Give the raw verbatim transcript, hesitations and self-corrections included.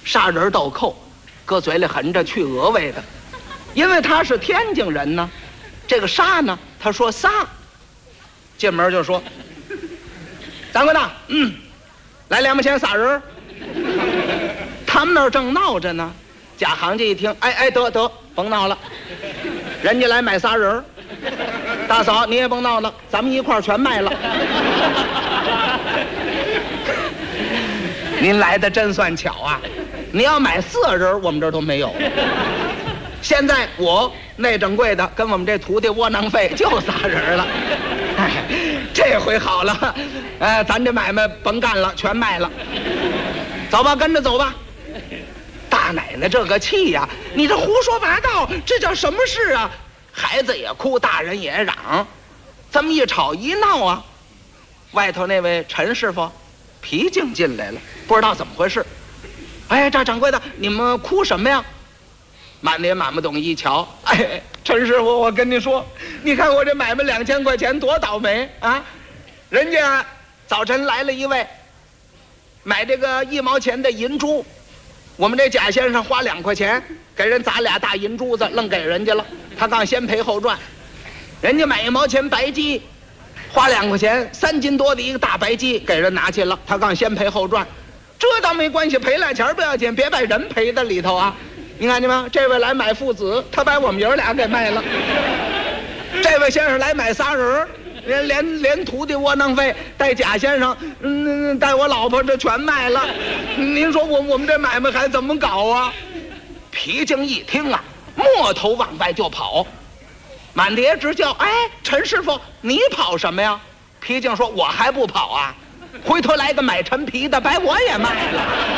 杀人倒扣，搁嘴里含着去额外的，因为他是天津人呢。这个杀呢，他说仨，进门就说：“掌柜的，嗯，来两毛钱仨人。”他们那儿正闹着呢，假行家一听，哎哎，得得，甭闹了，人家来买仨人。大嫂你也甭闹了，咱们一块儿全卖了。您来的真算巧啊！你要买四人，我们这儿都没有。现在我内掌柜的跟我们这徒弟窝囊废就仨人了。哎，这回好了，哎，咱这买卖甭干了，全卖了。走吧，跟着走吧。大奶奶这个气呀！你这胡说八道，这叫什么事啊？孩子也哭，大人也嚷，这么一吵一闹啊，外头那位陈师傅皮净进来了，不知道怎么回事。哎，这掌柜的，你们哭什么呀？满脸满不懂一瞧，哎，陈师傅，我跟你说，你看我这买卖两千块钱多倒霉啊！人家早晨来了一位买这个一毛钱的银珠，我们这贾先生花两块钱给人砸俩大银珠子，愣给人家了，他刚先赔后赚。人家买一毛钱白鸡，花两块钱三斤多的一个大白鸡给人拿去了，他刚先赔后赚。这倒没关系，赔俩钱不要紧，别把人赔在里头啊！你看见吗？这位来买父子，他把我们爷儿俩给卖了。这位先生来买仨人，连连连徒弟窝囊废带贾先生，嗯，带我老婆这全卖了。您说我我们这买卖还怎么搞啊？皮净一听啊，摸头往外就跑，满爹直叫：“哎，陈师傅，你跑什么呀？”皮净说：“我还不跑啊，回头来个买陈皮的，把我也卖了。”